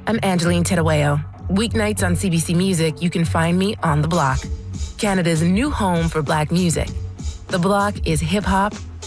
I'm Angeline Tedaweo. Weeknights on CBC Music, you can find me on The Block, Canada's new home for Black music. The Block is hip-hop,